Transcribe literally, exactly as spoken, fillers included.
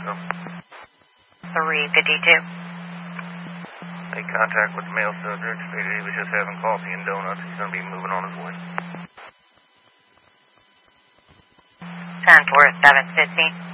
so. three fifty-two. Made contact with the male subject. Stated he was just having coffee and donuts. He's going to be moving on his way. ten four seven fifteen.